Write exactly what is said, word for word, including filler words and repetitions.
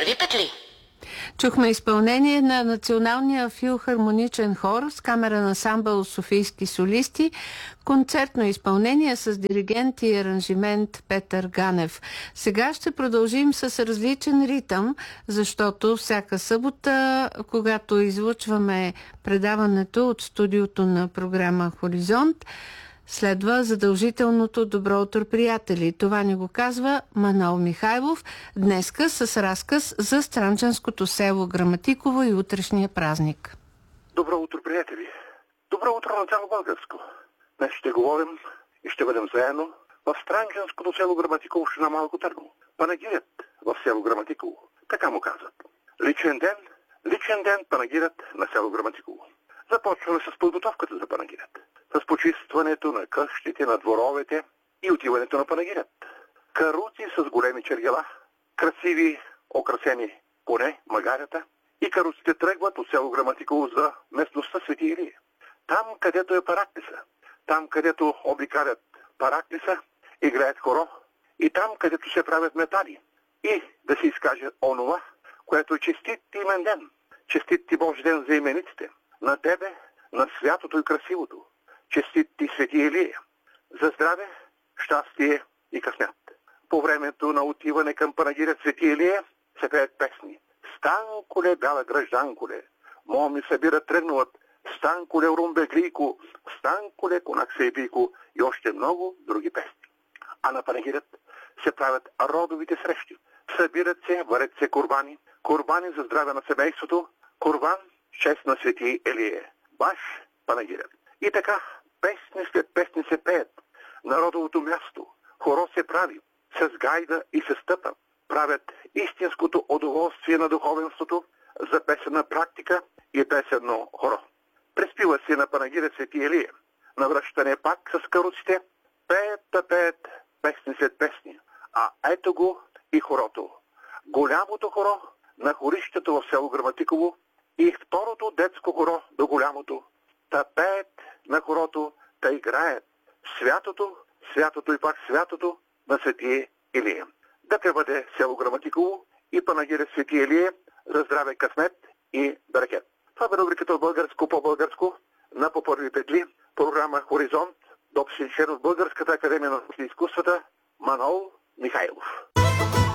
първи петли. Чухме изпълнение на Националния филхармоничен хор с камерен ансамбъл Софийски солисти, концертно изпълнение с диригент и аранжимент Петър Ганев. Сега ще продължим с различен ритъм, защото всяка събота, когато излъчваме предаването от студиото на програма Хоризонт, следва задължителното добро утро, приятели. Това ни го казва Манол Михайлов, днеска с разказ за странджанското село Граматиково и утрешния празник. Добро утро, приятели! Добро утро на цяло българско! Днес ще говорим и ще бъдем заедно в странджанското село Граматиково, община Малко Търново. Панагирят в село Граматиково. Така му казват. Личен ден, личен ден панагирят на село Граматиково. Започваме с подготовката за панагирят. С почистването на къщите, на дворовете и отиването на панагирят. Каруци с големи чергела, красиви украсени коне, магарята, и каруците тръгват от село Граматиково за местността Свети Илия. Там, където е Параклиса, там, където обикалят Параклиса, играят хоро, и там, където се правят метали. И да се изкаже онова, което е честит имен ден, честит ти Божи ден за имениците, на тебе, на святото и красивото. Честит ти Свети Илия, за здраве, щастие и късмет. По времето на отиване към панагирят Свети Илия се пеят песни. Станколе, бяла гражданколе, моми събира тръгнуват, станколе, румбеглийко, станколе, конак сейбийко и още много други песни. А на панагирят се правят родовите срещи. Събират се, варят се курбани, курбани за здраве на семейството, курбан, чест на Свети Илия. Баш панагирят. И така, песни след песни се пеят. Народовото място, хоро се прави, с гайда и с стъпа. Правят истинското удоволствие на духовенството за песенна практика и песенно хоро. Преспива се на панагиря Свети Илия. Навръщане пак с каруците, пеят да пеят песни след песни. А ето го и хорото. Голямото хоро на хорището в село Граматиково и второто детско хоро до голямото. Та пеят на хорото, та играят святото, святото и пак святото на Свети Илия. Да те бъде село Граматиково и панагирят Свети Илия за здраве, късмет и берекет. Това бе рубриката от българско по българско на по първи петли, програма Хоризонт, доцент член от Българската академия на изкуствата Манол Михайлов.